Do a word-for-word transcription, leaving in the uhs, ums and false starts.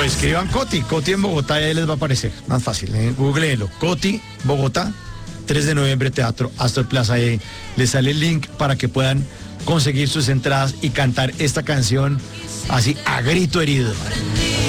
escriban Coti, Coti en Bogotá, y ahí les va a aparecer, más fácil, ¿eh? Googleenlo, Coti, Bogotá, tres de noviembre, Teatro Astor Plaza, ahí les sale el link para que puedan conseguir sus entradas y cantar esta canción así a grito herido.